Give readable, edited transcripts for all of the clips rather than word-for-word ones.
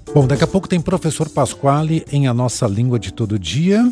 Bom, daqui a pouco tem Professor Pasquale em A Nossa Língua de Todo Dia.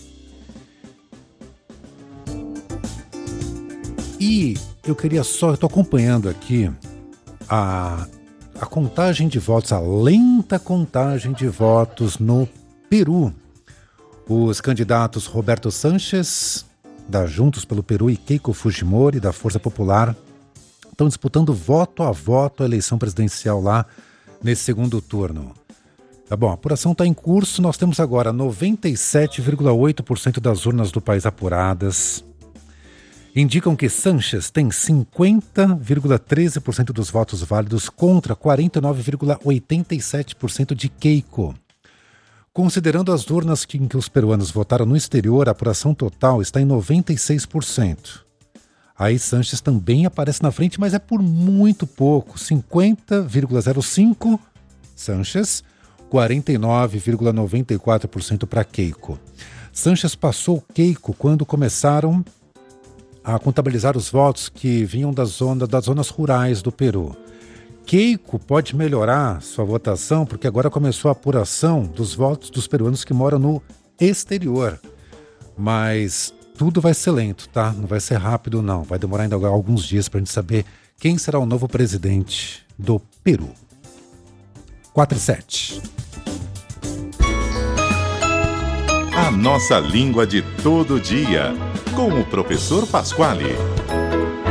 E eu estou acompanhando aqui a contagem de votos, a lenta contagem de votos no Peru. Os candidatos Roberto Sanches, da Juntos pelo Peru, e Keiko Fujimori, da Força Popular, estão disputando voto a voto a eleição presidencial lá nesse segundo turno. Tá bom, a apuração está em curso. Nós temos agora 97,8% das urnas do país apuradas. Indicam que Sanches tem 50,13% dos votos válidos contra 49,87% de Keiko. Considerando as urnas em que os peruanos votaram no exterior, a apuração total está em 96%. Aí Sanches também aparece na frente, mas é por muito pouco, 50,05% Sanches, 49,94% para Keiko. Sanches passou Keiko quando começaram a contabilizar os votos que vinham das zonas rurais do Peru. Keiko pode melhorar sua votação porque agora começou a apuração dos votos dos peruanos que moram no exterior. Mas tudo vai ser lento, tá? Não vai ser rápido, não. Vai demorar ainda alguns dias para a gente saber quem será o novo presidente do Peru. 4-7. A Nossa Língua de Todo Dia, com o Professor Pasquale.